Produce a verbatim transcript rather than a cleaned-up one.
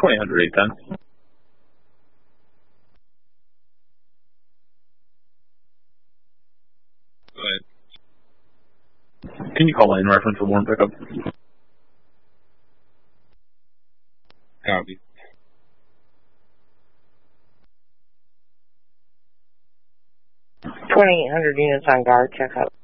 twenty hundred eight ten. Go ahead. Can you call in reference to warrant pickup? Copy. twenty-eight hundred units on guard, check out.